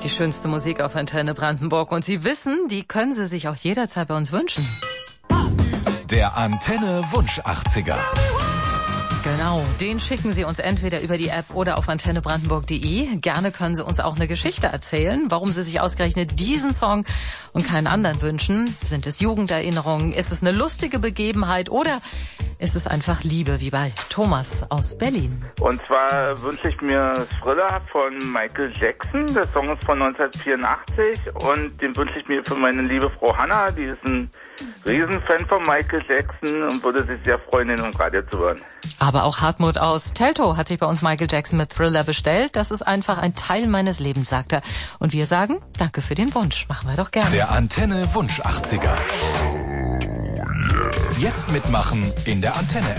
Die schönste Musik auf Antenne Brandenburg. Und Sie wissen, die können Sie sich auch jederzeit bei uns wünschen. Der Antenne Wunsch 80er. Genau, den schicken Sie uns entweder über die App oder auf antennebrandenburg.de. Gerne können Sie uns auch eine Geschichte erzählen, warum Sie sich ausgerechnet diesen Song und keinen anderen wünschen. Sind es Jugenderinnerungen? Ist es eine lustige Begebenheit? Oder ist es einfach Liebe, wie bei Thomas aus Berlin? Und zwar wünsche ich mir Thriller von Michael Jackson. Der Song ist von 1984 und den wünsche ich mir für meine liebe Frau Hanna. Die ist ein Riesenfan von Michael Jackson und würde sich sehr freuen, den im Radio zu hören. Aber auch Hartmut aus Teltow hat sich bei uns Michael Jackson mit Thriller bestellt. Das ist einfach ein Teil meines Lebens, sagt er. Und wir sagen, danke für den Wunsch. Machen wir doch gerne. Der Antenne Wunsch 80er. Jetzt mitmachen in der Antenne.